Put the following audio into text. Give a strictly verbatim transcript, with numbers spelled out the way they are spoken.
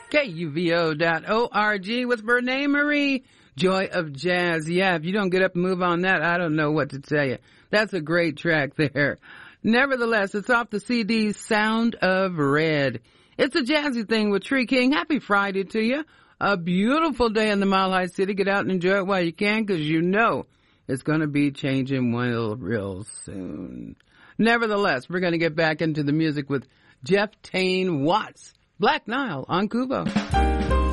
K U V O dot O R G with Renee Marie, Joy of Jazz. Yeah, if you don't get up and move on that, I don't know what to tell you. That's a great track there. Nevertheless, it's off the C D Sound of Red. It's a jazzy thing with Tree King. Happy Friday to you. A beautiful day in the Mile High City. Get out and enjoy it while you can, because you know it's going to be changing real, real soon. Nevertheless, we're going to get back into the music with Jeff Tane Watts. Black Nile on Kubo.